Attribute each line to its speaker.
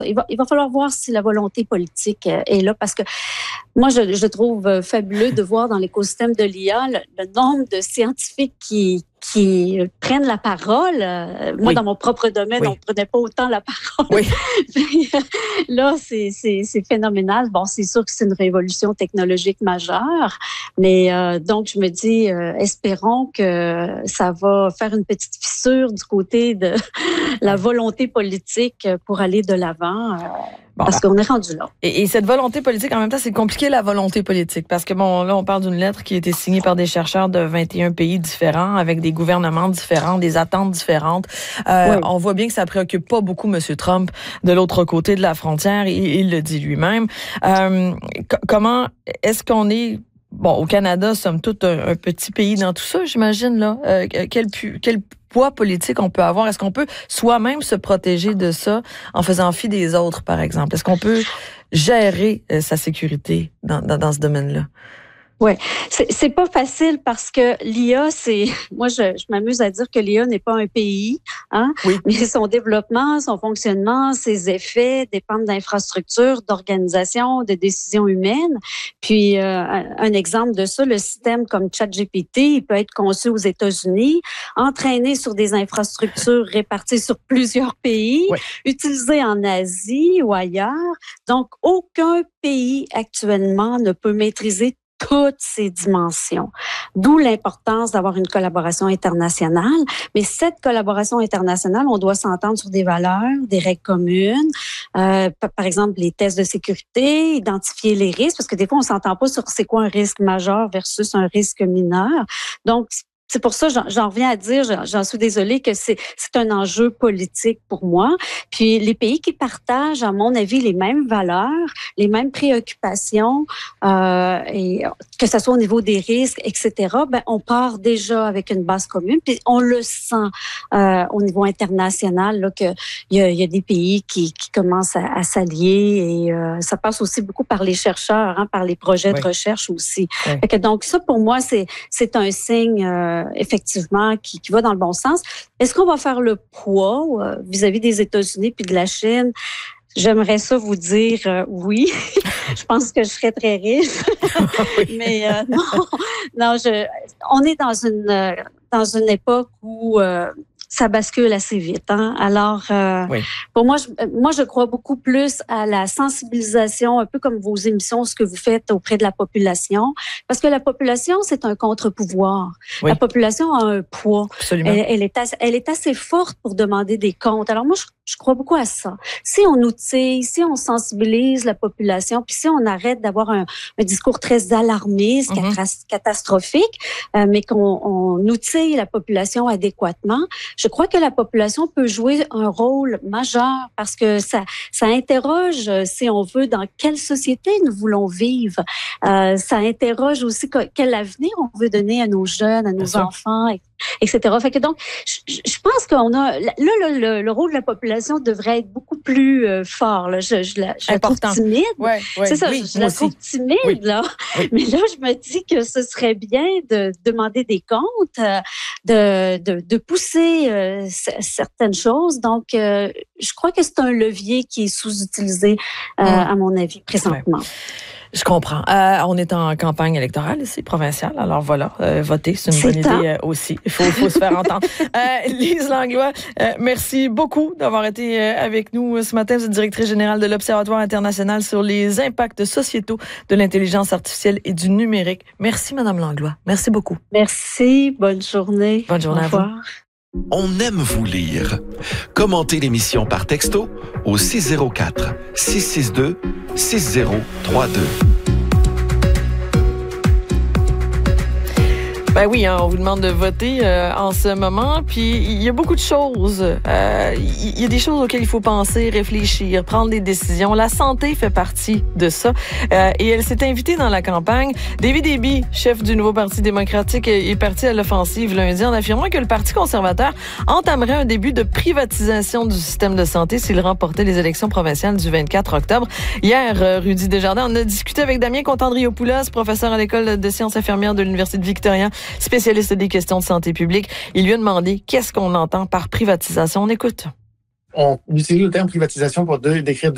Speaker 1: Il va falloir voir si la volonté politique est là, parce que moi, je trouve fabuleux de voir dans l'écosystème de l'IA le nombre de scientifiques qui prennent la parole. Moi,
Speaker 2: Oui.
Speaker 1: dans mon propre domaine,
Speaker 2: Oui.
Speaker 1: on ne prenait pas autant la parole.
Speaker 2: Oui.
Speaker 1: Là, c'est phénoménal. Bon, c'est sûr que c'est une révolution technologique majeure, mais donc, je me dis, espérons que ça va faire une petite fissure du côté de la volonté politique pour aller de l'avant. Parce qu'on est rendu là.
Speaker 2: Et cette volonté politique, en même temps, c'est compliqué, la volonté politique. Parce que, bon, là, on parle d'une lettre qui a été signée par des chercheurs de 21 pays différents, avec des gouvernements différents, des attentes différentes.
Speaker 1: Oui.
Speaker 2: On voit bien que ça préoccupe pas beaucoup M. Trump de l'autre côté de la frontière. Il le dit lui-même. Comment est-ce qu'on est... Bon, au Canada, somme toute un petit pays dans tout ça, j'imagine, là. Quel poids politique on peut avoir? Est-ce qu'on peut soi-même se protéger de ça en faisant fi des autres, par exemple? Est-ce qu'on peut gérer sa sécurité dans ce domaine-là?
Speaker 1: Oui, c'est pas facile parce que l'IA, moi je m'amuse à dire que l'IA n'est pas un pays, hein,
Speaker 2: oui.
Speaker 1: Mais son développement, son fonctionnement, ses effets dépendent d'infrastructures, d'organisation, de décisions humaines. Puis un exemple de ça, le système comme ChatGPT, il peut être conçu aux États-Unis, entraîné sur des infrastructures réparties sur plusieurs pays,
Speaker 2: oui.
Speaker 1: utilisé en Asie ou ailleurs. Donc aucun pays actuellement ne peut maîtriser toutes ces dimensions. D'où l'importance d'avoir une collaboration internationale. Mais cette collaboration internationale, on doit s'entendre sur des valeurs, des règles communes. Par exemple, les tests de sécurité, identifier les risques, parce que des fois, on s'entend pas sur c'est quoi un risque majeur versus un risque mineur. Donc, c'est pour ça, j'en reviens à dire, j'en suis désolée, que c'est un enjeu politique pour moi. Puis les pays qui partagent, à mon avis, les mêmes valeurs, les mêmes préoccupations, et que ce soit au niveau des risques, etc., ben on part déjà avec une base commune. Puis on le sent au niveau international, là, qu'il y a des pays qui commencent à s'allier, et ça passe aussi beaucoup par les chercheurs, hein, par les projets de recherche aussi. Fait que donc ça, pour moi, c'est un signe effectivement qui va dans le bon sens. Est-ce qu'on va faire le poids vis-à-vis des États-Unis puis de la Chine? J'aimerais ça vous dire oui. Je pense que je serais très riche. Mais non, on est dans une époque où ça bascule assez vite, hein. Alors, pour moi, je crois beaucoup plus à la sensibilisation, un peu comme vos émissions, ce que vous faites auprès de la population, parce que la population, c'est un contre-pouvoir. Oui. La population a un poids.
Speaker 2: Absolument.
Speaker 1: Elle est assez forte pour demander des comptes. Alors moi, je crois beaucoup à ça. Si on outille, si on sensibilise la population, puis si on arrête d'avoir un discours très alarmiste, catastrophique, mais qu'on outille la population adéquatement, je crois que la population peut jouer un rôle majeur, parce que ça interroge, si on veut, dans quelle société nous voulons vivre. Ça interroge aussi quel avenir on veut donner à nos jeunes, à nos enfants, etc. Fait que donc, je pense qu'on a le rôle de la population devrait être beaucoup plus fort. Là. Je la trouve timide. C'est ça, je la trouve timide. Là. Mais là, je me dis que ce serait bien de demander des comptes, de pousser certaines choses. Donc, je crois que c'est un levier qui est sous-utilisé, à mon avis, présentement.
Speaker 2: Je comprends. On est en campagne électorale ici, provinciale. Alors voilà, voter, c'est une bonne idée aussi. Il faut se faire entendre. Lise Langlois, merci beaucoup d'avoir été avec nous ce matin. Vous êtes directrice générale de l'Observatoire international sur les impacts sociétaux de l'intelligence artificielle et du numérique. Merci, Madame Langlois. Merci beaucoup.
Speaker 1: Merci. Bonne journée.
Speaker 2: Bonne journée à vous.
Speaker 3: On aime vous lire. Commentez l'émission par texto au 604 662 6032.
Speaker 2: Ben oui, hein, on vous demande de voter en ce moment. Puis il y a beaucoup de choses. Il y a des choses auxquelles il faut penser, réfléchir, prendre des décisions. La santé fait partie de ça. Et elle s'est invitée dans la campagne. David Eby, chef du nouveau Parti démocratique, est parti à l'offensive lundi en affirmant que le Parti conservateur entamerait un début de privatisation du système de santé s'il remportait les élections provinciales du 24 octobre. Hier, Rudy Desjardins, on a discuté avec Damien Contandriopoulos, professeur à l'École de sciences infirmières de l'Université de Victoria, spécialiste des questions de santé publique. Il lui a demandé qu'est-ce qu'on entend par privatisation. On écoute.
Speaker 4: On utilise le terme privatisation pour décrire